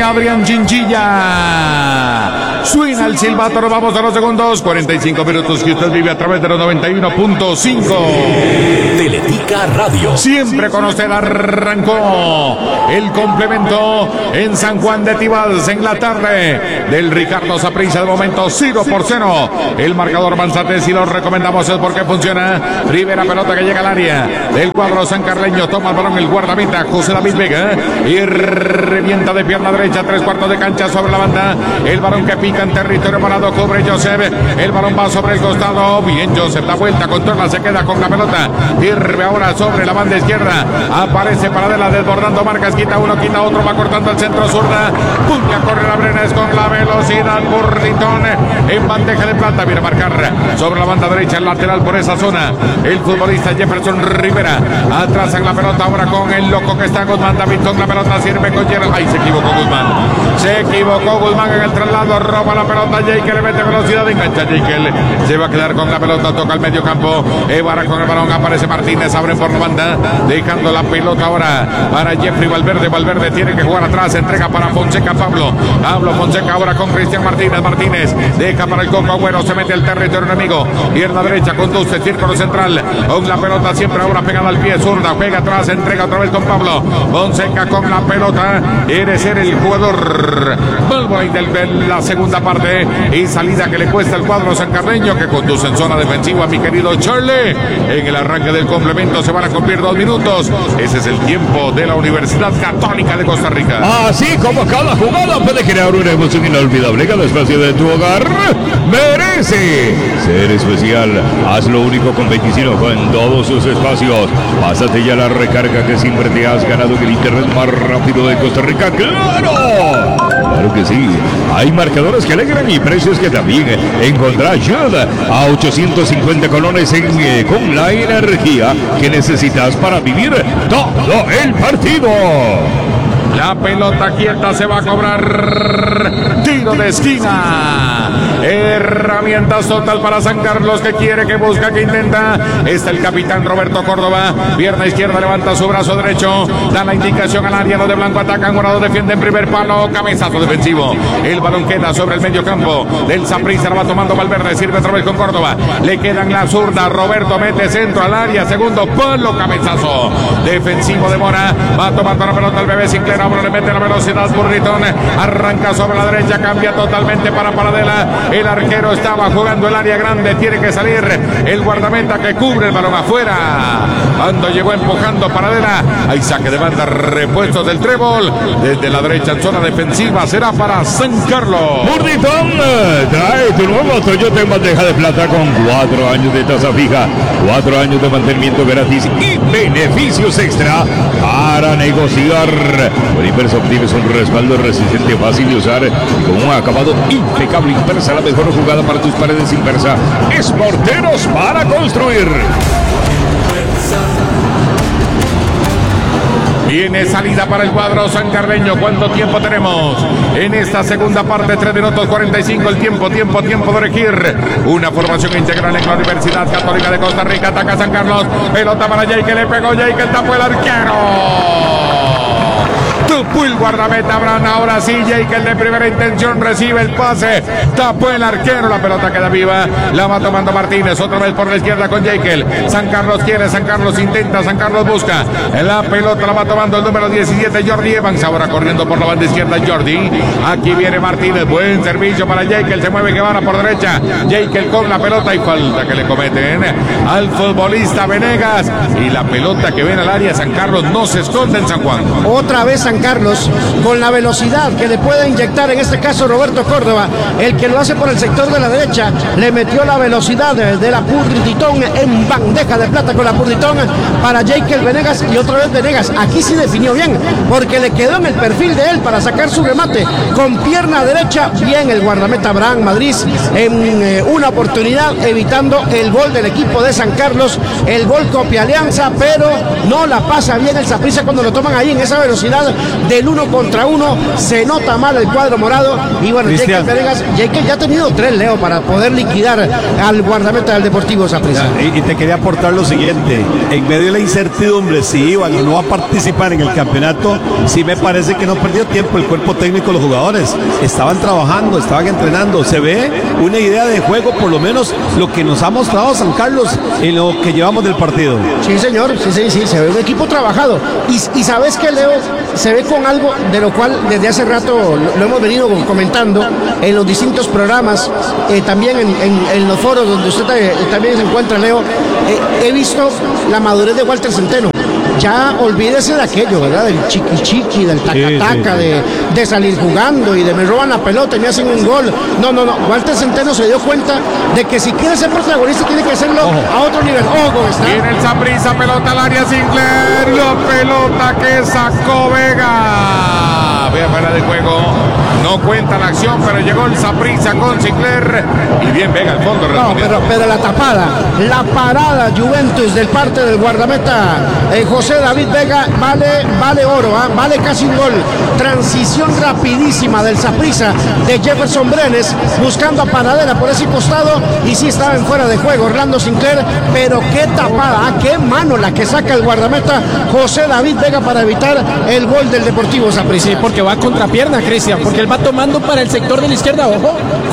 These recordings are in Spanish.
Adrián Chinchilla. Suena el silbato, nos vamos a los segundos. 45 minutos que usted vive a través de los 91.5. Teletica Radio. Siempre con usted arrancó el complemento en San Juan de Tibás en la tarde del Ricardo Saprissa. De momento 0-0. El marcador Manzate, si lo recomendamos es porque funciona. Primera pelota que llega al área del cuadro sancarleño. Toma el balón el guardameta José David Vega y revienta de pierna derecha, 3/4 de cancha sobre la banda. El balón que pica en territorio parado, cubre Joseph. El balón va sobre el costado. Bien Joseph, la vuelta, controla, se queda con la pelota. Sirve ahora sobre la banda izquierda. Aparece Paradela desbordando marcas. Quita uno, quita otro, va cortando el centro zurda. Puña, corre la Brenes con la velocidad. Burritón en bandeja de plata. Viene a marcar sobre la banda derecha, el lateral por esa zona. El futbolista Jefferson Rivera. Atrás en la pelota ahora con el loco que está Guzmán. Davidson, la pelota sirve con Gerald. Ahí se equivocó Guzmán. Se equivocó Guzmán en el traslado. Roba la pelota. Jake le mete velocidad. Engancha Jake. Se va a quedar con la pelota. Toca el medio campo. Evara con el balón. Aparece Martínez. Abre por la banda. Dejando la pelota ahora para Jeffrey Valverde. Valverde tiene que jugar atrás. Entrega para Fonseca Pablo. Pablo Fonseca ahora con Cristian Martínez. Martínez deja para el Coco Agüero. Se mete al territorio enemigo. Pierna derecha. Conduce. Círculo central. Con la pelota siempre ahora pegada al pie. Zurda. Pega atrás. Entrega otra vez con Pablo. Fonseca con la pelota. Quiere ser el jugador. Balboa de la segunda parte. Y salida que le cuesta el cuadro sancarreño que conduce en zona defensiva, mi querido Charlie. En el arranque del complemento se van a cumplir 2 minutos. Ese es el tiempo de la Universidad Católica de Costa Rica. Así como cada jugada puede crear una emoción inolvidable, cada espacio de tu hogar merece ser especial. Hazlo único con 25 en todos sus espacios. Pásate ya la recarga que siempre te has ganado en el internet más rápido de Costa Rica. ¡Claro! Claro que sí. Hay marcadores que alegran y precios que también. Encontrá Shell a 850 colones con la energía que necesitas para vivir todo el partido. La pelota quieta, se va a cobrar tiro de esquina. Herramientas total para San Carlos, que quiere, que busca, que intenta. Está el capitán Roberto Córdoba. Pierna izquierda, levanta su brazo derecho. Da la indicación al área donde Blanco ataca. Morado defiende en primer palo. Cabezazo defensivo. El balón queda sobre el medio campo del Saprissa. La va tomando Valverde. Sirve otra vez con Córdoba. Le quedan la zurda. Roberto mete centro al área. Segundo palo. Cabezazo defensivo de Mora. Va tomando la pelota el bebé Sinclair. Ahora le mete la velocidad. Burritón arranca sobre la derecha. Cambia totalmente para Paradela. El arquero estaba jugando el área grande. Tiene que salir el guardameta que cubre el balón afuera. Cuando llegó empujando Paradela. Hay saque de banda, repuestos del Trébol. Desde la derecha en zona defensiva será para San Carlos. Burritón trae tu nuevo Toyota en bandeja de plata con 4 años de tasa fija, 4 años de mantenimiento gratis y beneficios extra para negociar. Por Impersa obtienes un respaldo resistente, fácil de usar, con un acabado impecable. Impersa, la mejor jugada para tus paredes. Impersa es morteros para construir. Viene salida para el cuadro sancarleño. ¿Cuánto tiempo tenemos en esta segunda parte? 3 minutos 45 el tiempo de elegir una formación integral en la Universidad Católica de Costa Rica. Ataca San Carlos, pelota para Jake, le pegó Jake, el tapó el arquero. Tapó el guardameta Abraham, ahora sí Jake, el de primera intención, recibe el pase, tapó el arquero, la pelota queda viva, la va tomando Martínez, otra vez por la izquierda con Jake. San Carlos quiere, San Carlos intenta, San Carlos busca, la pelota la va tomando el número 17 Jordi Evans, ahora corriendo por la banda izquierda Jordi. Aquí viene Martínez, buen servicio para Jake, se mueve Guevara por derecha, Jake con la pelota y falta que le cometen al futbolista Venegas, y la pelota que viene al área. San Carlos no se esconde en San Juan. Otra vez San Carlos con la velocidad que le puede inyectar, en este caso Roberto Córdoba, el que lo hace por el sector de la derecha, le metió la velocidad de la Burritón en bandeja de plata con la Burritón para Jake Venegas, y otra vez Venegas, aquí sí definió bien, porque le quedó en el perfil de él para sacar su remate con pierna derecha, bien el guardameta Abraham Madrid en una oportunidad, evitando el gol del equipo de San Carlos, el gol copia Alianza, pero no la pasa bien el Saprissa cuando lo toman ahí en esa velocidad del 1 contra 1, se nota mal el cuadro morado, y bueno, Jekyll ya ha tenido 3, Leo, para poder liquidar al guardameta del Deportivo Saprissa. Y te quería aportar lo siguiente, en medio de la incertidumbre si iban o no va a participar en el campeonato, sí me parece que no perdió tiempo el cuerpo técnico, los jugadores estaban trabajando, estaban entrenando, se ve una idea de juego, por lo menos lo que nos ha mostrado San Carlos en lo que llevamos del partido. Sí, señor, sí, se ve un equipo trabajado, y sabes que, Leo, se ve con algo de lo cual desde hace rato lo hemos venido comentando en los distintos programas, también en los foros donde usted también se encuentra, Leo. He visto la madurez de Walter Centeno. Ya olvídese de aquello, ¿verdad? Del chiqui, del taca-taca, de salir jugando y de me roban la pelota y me hacen un gol. No. Walter Centeno se dio cuenta de que si quiere ser protagonista tiene que hacerlo a otro nivel. Ojo, está. Viene el Saprissa, pelota al área, Sinclair, la pelota que sacó Vega. Vea fuera de juego. No cuenta la acción, pero llegó el Saprissa con Sinclair. Y bien Vega al fondo. No, pero la tapada, la parada Juventus del parte del guardameta José David Vega vale oro, vale casi un gol. Transición rapidísima del Saprissa de Jefferson Brenes, buscando a Paradera por ese costado, y sí estaba en fuera de juego Orlando Sinclair, pero qué tapada, qué mano la que saca el guardameta José David Vega para evitar el gol del Deportivo Saprissa. Sí, porque va a contrapierna, Cristian, porque él va tomando para el sector de la izquierda, ojo.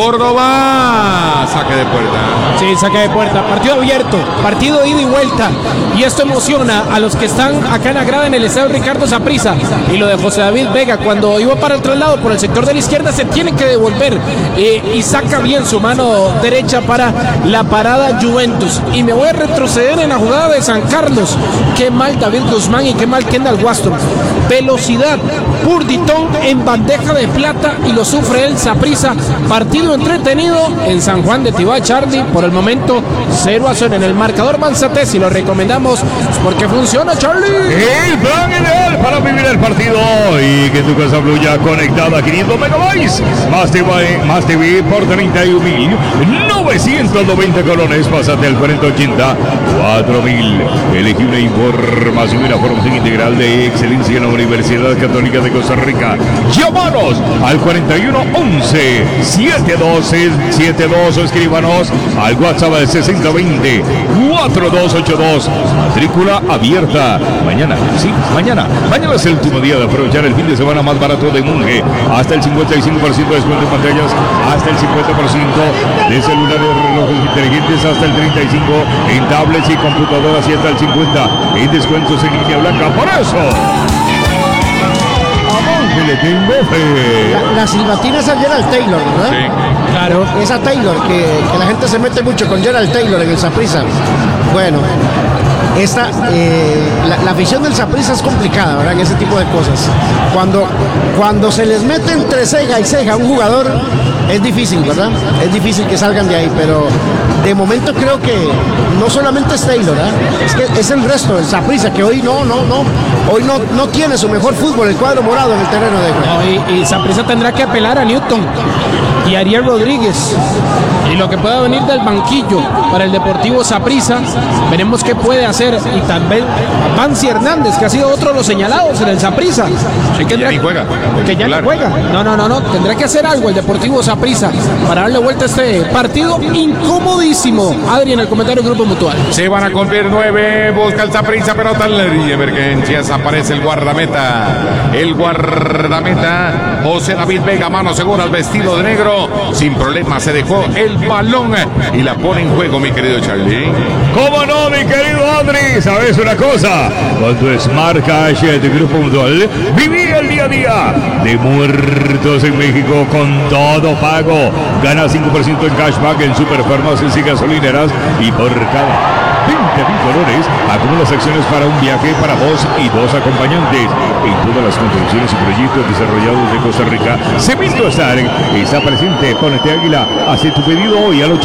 Córdoba, saque de puerta. Sí, saque de puerta, partido abierto, partido ida y vuelta, y esto emociona a los que están acá en la grada en el estadio Ricardo Saprissa. Y lo de José David Vega, cuando iba para el traslado por el sector de la izquierda, se tiene que devolver, y saca bien su mano derecha para la parada Juventus. Y me voy a retroceder en la jugada de San Carlos. Qué mal David Guzmán y qué mal Kendall Waston. Velocidad, Purditón en bandeja de plata, y lo sufre el Saprissa. Partido entretenido en San Juan de Tibá, Charlie. Por el momento 0-0 en el marcador Manzatesi, y lo recomendamos porque funciona, Charlie. El plan ideal para vivir el partido y que tu casa fluya conectada a 500 megabytes. Más TV por 31.990 colones. Pásate al 4080 4000. Elegí una información y la formación integral de excelencia en la Universidad Católica de Costa Rica. Llámanos al 4111 7272 o escríbanos al WhatsApp del 6020 4282. Matrícula abierta. Mañana es el último día de aprovechar el fin de semana más barato de Monge. Hasta el 55% de descuento en pantallas, hasta el 50% de celulares, relojes inteligentes, hasta el 35% en tablets y computadoras, y hasta el 50% en descuentos en línea blanca. Por eso le tengo fe. La silbatina es a Gerald Taylor, ¿verdad? Sí. Claro. Esa Taylor, que la gente se mete mucho con Gerald Taylor en el Saprissa. Bueno, la afición del Saprissa es complicada, ¿verdad? En ese tipo de cosas. Cuando se les mete entre ceja y ceja a un jugador, es difícil, ¿verdad? Es difícil que salgan de ahí, pero de momento creo que no solamente es Taylor, ¿verdad? Es que es el resto del Saprissa, que hoy no tiene su mejor fútbol, el cuadro morado en el terreno de juego. Y Saprissa tendrá que apelar a Newton y Ariel Rodríguez, y lo que pueda venir del banquillo para el Deportivo Saprissa. Veremos qué puede hacer, y también a Pansi Hernández, que ha sido otro de los señalados en el Saprissa. Sí, que ya ni juega. Que ya ni juega. No, tendrá que hacer algo el Deportivo Saprissa para darle vuelta a este partido incomodísimo. Adri, en el comentario Grupo Mutual. Se van a cumplir 9, busca el Saprissa, pelota en la emergencias, aparece el guardameta. José David Vega, mano segura al vestido de negro, sin problema se dejó el balón y la pone en juego, mi querido Charlie. ¿Cómo no, mi querido Andri? ¿Sabes una cosa? Con tu Smart Cash de Grupo Mutual, viví el día a día de Muertos en México con todo pago. Gana 5% en cashback en superfarmacias y gasolineras, y por cada 20.000 colores acumulas acciones para un viaje para vos y 2 acompañantes. En todas las construcciones y proyectos desarrollados de Costa Rica, Cemento Star está presente. Ponete Águila, hace tu pedido hoy al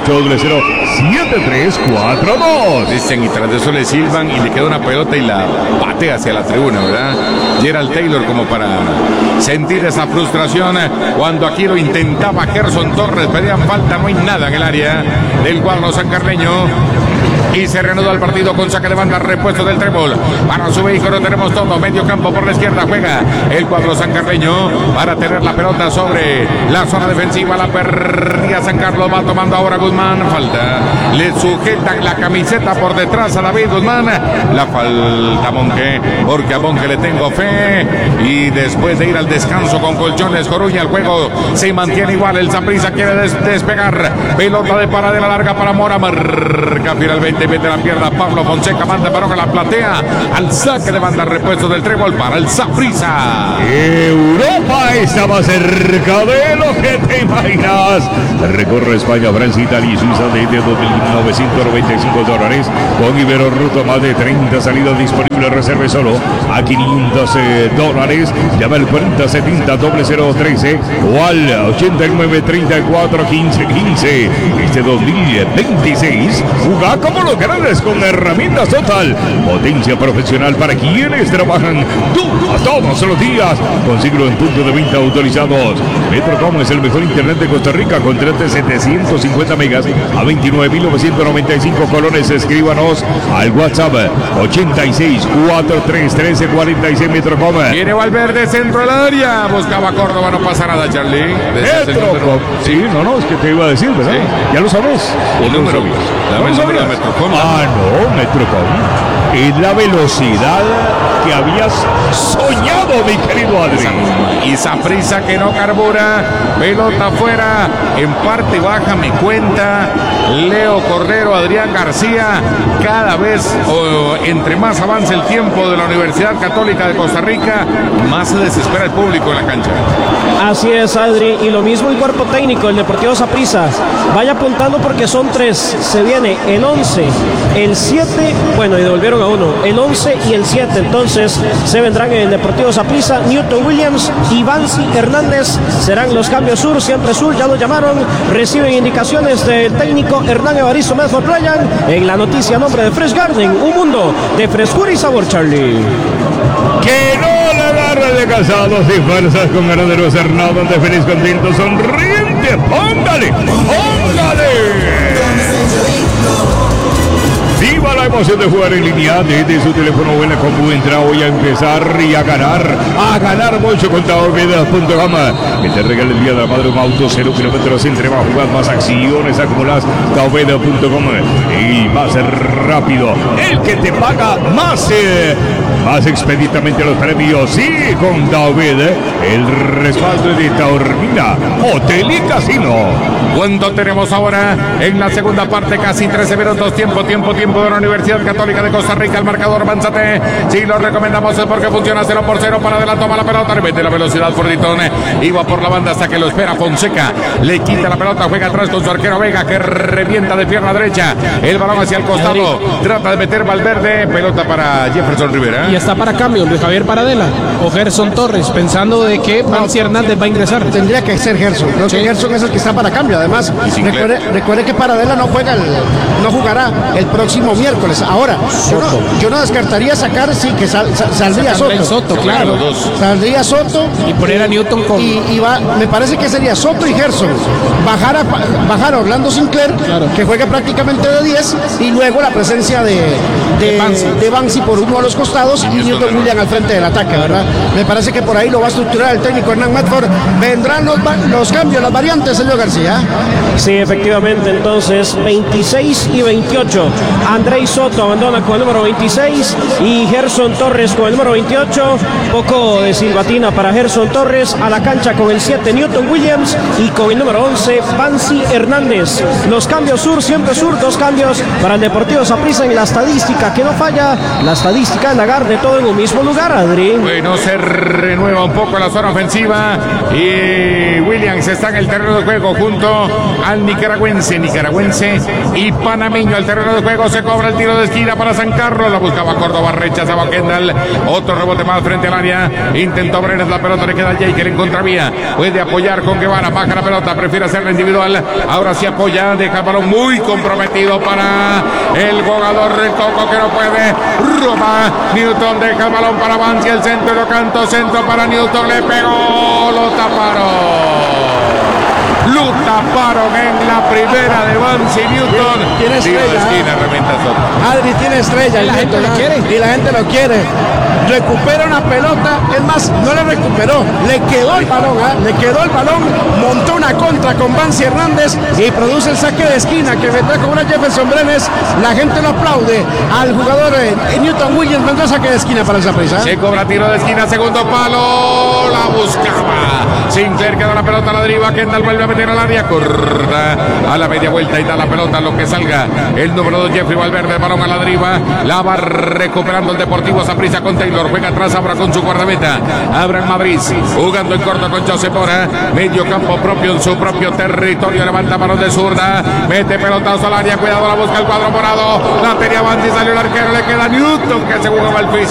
8800-7342. Dicen, y tras de eso le silban y le queda una pelota y la patea hacia la tribuna, ¿verdad? Gerald Taylor, como para sentir esa frustración cuando aquí lo intentaba Gerson Torres. Pedían falta, no hay nada en el área del cuadro sancarleño. y se reanuda el partido con saque de banda, repuesto del trébol. Para su vehículo tenemos todo, medio campo por la izquierda juega el cuadro sancarreño para tener la pelota sobre la zona defensiva. La perdía San Carlos, va tomando ahora Guzmán, falta. Le sujetan la camiseta por detrás a David Guzmán. La falta a Monge, porque a Monge le tengo fe. Y después de ir al descanso con colchones Coruña, el juego se mantiene igual. El Saprissa quiere despegar. Pelota de Paradela larga para Mora. Marca finalmente, mete la pierna Pablo Fonseca, manda balón a la platea. Al saque de banda, repuesto del trébol para el Saprissa. Europa está más cerca de lo que te imaginas. Recorre España, Francia, Italia y Suiza desde $2.995. Con Ibero Ruta, más de 30 salidas disponibles. Reserve solo a $500. Llama al 4070-0013 o al 8934-1515. Este 2026 juega como los grandes con herramientas Total. Potencia profesional para quienes trabajan duro todos los días. Consíguelo en punto de venta autorizados. Metrocom es el mejor internet de Costa Rica. Contrate 750 megas a 29.995 colones. Escríbanos al WhatsApp 86431346 Metrocom. Viene Valverde, centro del área. Buscaba Córdoba, no pasa nada, Charlie. Metrocom. Sí, no, es que te iba a decir, ¿verdad? Sí. Ya lo sabes. El número. Dame el número de Metrocom. No, Metrocom. Es la velocidad que habías soñado, mi querido Adri. Y Saprissa que no carbura. Pelota afuera. En parte baja, me cuenta Leo Cordero, Adrián García. Cada vez, entre más avanza el tiempo de la Universidad Católica de Costa Rica, más se desespera el público en la cancha. Así es, Adri. Y lo mismo el cuerpo técnico, el Deportivo Saprissa. Vaya apuntando porque son 3. Se viene el 11, el 7, bueno, y devolvieron a uno, el 11 y el 7. Entonces se vendrán en el Deportivo Saprissa. Newton Williams y Bansi Hernández serán los cambios sur, siempre sur, ya lo llamaron. Reciben indicaciones del técnico Hernán Evaristo Medford Ryan. En la noticia, nombre de Fresh Garden, un mundo de frescura y sabor, Charlie. Que no la agarre de casados y fuerzas con ganaderos Hernán, donde feliz, contento, sonriente. ¡Póngale! Viva la emoción de jugar en línea desde su teléfono o en la compu. Entra hoy a empezar y a ganar mucho con Taobeda.com, que te regala el día de la madre un auto 0 kilómetros. Entre más jugas, más acciones acumulas. Taobeda.com, y más rápido, el que te paga más expeditamente los premios. Sí, con Taobeda, el respaldo de Taormina Hotel y Casino. ¿Cuánto tenemos ahora en la segunda parte? Casi 13 minutos, tiempo de la Universidad Católica de Costa Rica. El marcador, Manzate. Si lo recomendamos es porque funciona 0-0. Para adelante, toma la pelota, le mete la velocidad Forditón. Iba por la banda hasta que lo espera Fonseca. Le quita la pelota, juega atrás con su arquero Vega, que revienta de pierna derecha. El balón hacia el costado. Trata de meter Valverde. Pelota para Jefferson Rivera. Y está para cambio Luis Javier Paradela o Gerson Torres, pensando de que Bansi Hernández va a ingresar. Tendría que ser Gerson. Creo que Gerson es el que está para cambio. Además, recuerde que Paradela no jugará el próximo miércoles. Ahora, yo no descartaría sacar, que saldría Soto. Claro. Saldría Soto y poner a Newton con... me parece que sería Soto y Gerson. Bajar a Orlando Sinclair, que juega prácticamente de 10, y luego la presencia de Bansi por uno a los costados y Newton Williams al frente del ataque, ¿verdad? Me parece que por ahí lo va a estructurar el técnico Hernán Medford. Vendrán los cambios, las variantes, señor García. Sí, efectivamente. Entonces 26 y 28, Andrei Soto abandona con el número 26 y Gerson Torres con el número 28. Poco de silbatina para Gerson Torres. A la cancha con el 7 Newton Williams y con el número 11 Bansi Hernández. Los cambios sur, siempre sur. 2 cambios para el Deportivo Saprissa en la estadística que no falla. La estadística de Lagar, de todo en un mismo lugar, Adri. Bueno, se renueva un poco la zona ofensiva y Williams está en el terreno de juego junto al nicaragüense y panameño. El terreno de juego, se cobra el tiro de esquina para San Carlos. La buscaba Córdoba, rechazaba Kendall. Otro rebote más frente al área. Intentó Brenes, la pelota le queda a Jaker en contravía. Puede apoyar con Guevara, baja la pelota, prefiere hacerla individual. Ahora sí apoya, deja el balón muy comprometido para el jugador del Coco, que no puede. Roba Newton, deja el balón para Bansi, el centro, lo canto, centro para Newton, le pegó, lo taparon. Lo taparon en la primera de Vance Newton. Tiene Tiro de estrella, esquina, rementa Soto. Adri tiene estrella. Y la gente lo quiere. Y la gente lo quiere. Recupera una pelota. Es más, no le recuperó. Le quedó el balón. Le quedó el balón. Montó una contra con Vance Hernández y produce el saque de esquina que vendrá con una Jefferson Brenes. La gente lo aplaude al jugador Newton Williams. Vendrá saque de esquina para el Saprissa. Se cobra tiro de esquina, segundo palo. La buscaba. Sinclair quedó la pelota a la deriva. Kendall vuelve a meter al área. Corta a la media vuelta y da la pelota. Lo que salga el número 2, Jeffrey Valverde. Balón a la deriva. La va recuperando el Deportivo Saprissa con Taylor. Juega atrás ahora con su guardameta. Abraham Madrid jugando en corto con José Mora. Medio campo propio en su propio territorio. Levanta balón de zurda. Mete pelotazo al área. Cuidado, la busca el cuadro morado. La tenía Vance y salió el arquero. Le queda Newton que se jugaba al piso.